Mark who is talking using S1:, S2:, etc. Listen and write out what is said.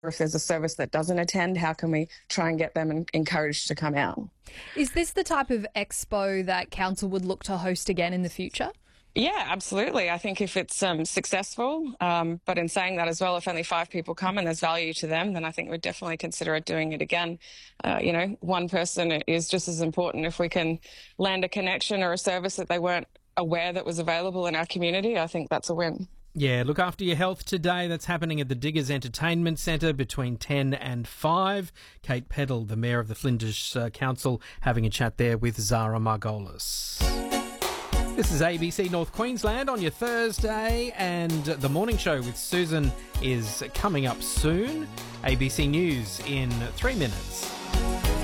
S1: if there's a service that doesn't attend, how can we try and get them encouraged to come out?
S2: Is this the type of expo that council would look to host again in the future?
S1: Yeah, absolutely. I think if it's successful, but in saying that as well, if only 5 people come and there's value to them, then I think we'd definitely consider doing it again. One person is just as important. If we can land a connection or a service that they weren't aware that was available in our community, I think that's a win.
S3: Yeah, look after your health today. That's happening at the Diggers Entertainment Centre between 10 and 5. Kate Peddle, the Mayor of the Flinders Council, having a chat there with Zara Margolis. This is ABC North Queensland on your Thursday, and the morning show with Susan is coming up soon. ABC News in 3 minutes.